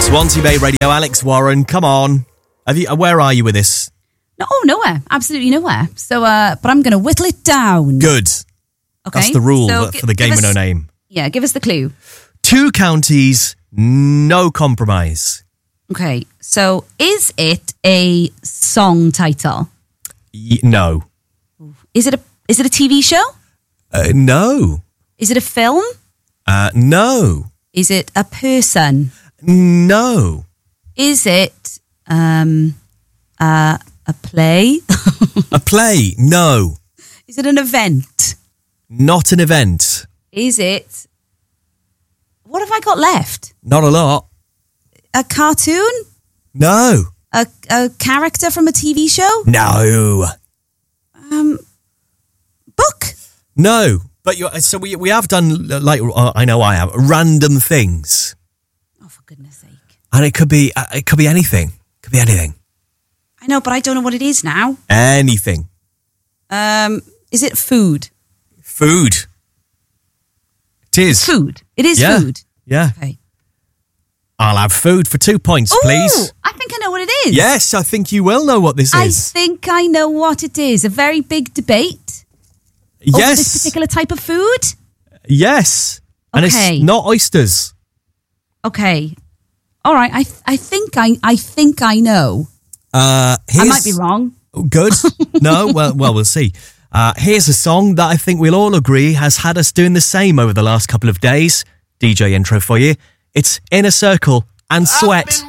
Swansea Bay Radio, Alex Warren, come on. Where are you with this? No, nowhere. Absolutely nowhere. So, but I'm going to whittle it down. Good. Okay. That's the rule So for the game with no name. Yeah, give us the clue. 2 counties, no compromise. Okay, so is it a song title? No. Is it a TV show? No. Is it a film? No. Is it a person? No. Is it a play? A play? No. Is it an event? Not an event. Is it... What have I got left? Not a lot. A cartoon? No. A character from a TV show? No. Book? No. But so we have done, like, I know I have, random things. Oh, for goodness sake. And it could be anything. Could be anything. I know, but I don't know what it is now. Anything. Is it food? Food. It is. Food. It is food. Yeah. Okay. I'll have food for 2 points, Ooh, please. I think I know what it is. Yes, I think you will know what this I is. think I know what it is. A very big debate over Yes. this particular type of food. Yes. And Okay. it's not oysters. Okay. All right. I think I know. I might be wrong. Good. No, well, we'll see. Here's a song that I think we'll all agree has had us doing the same over the last couple of days. DJ intro for you. It's Inner Circle and Sweat.